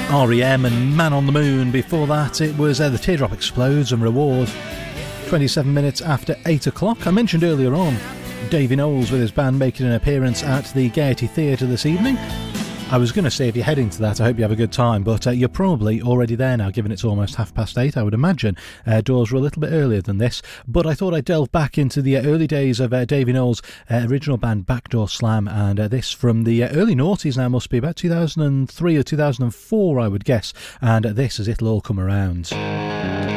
R.E.M. and Man on the Moon. Before that, it was The Teardrop Explodes and Reward. 27 minutes after 8 o'clock. I mentioned earlier on Davy Knowles with his band making an appearance at the Gaiety Theatre this evening. I was going to say, if you're heading to that, I hope you have a good time, but you're probably already there now, given it's almost 8:30, I would imagine. Doors were a little bit earlier than this, but I thought I'd delve back into the early days of Davy Knowles' original band Backdoor Slam, and this from the early noughties now, must be about 2003 or 2004, I would guess, and this is It'll All Come Around.